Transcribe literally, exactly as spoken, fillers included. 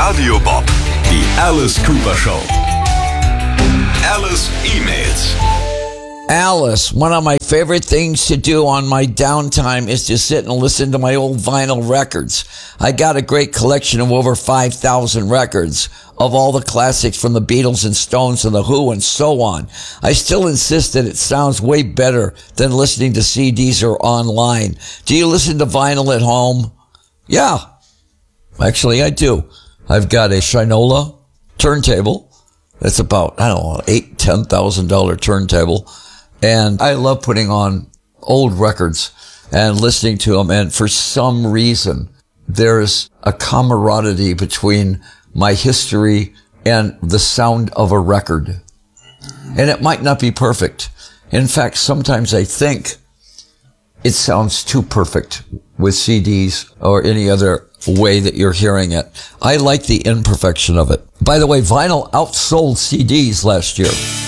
Radio Bob, die Alice Cooper Show. Alice E-Mails. Alice, one of my favorite things to do on my downtime is to sit and listen to my old vinyl records. I got a great collection of over five thousand records of all the classics from the Beatles and Stones and the Who and so on. I still insist that it sounds way better than listening to C Ds or online. Do you listen to vinyl at home? Yeah, actually I do. I've got a Shinola turntable. That's about, I don't know, eight, ten thousand dollar turntable. And I love putting on old records and listening to them. And for some reason, there's a camaraderie between my history and the sound of a record. And it might not be perfect. In fact, sometimes I think it sounds too perfect with C Ds or any other way that you're hearing it. I like the imperfection of it. By the way, vinyl outsold C Ds last year.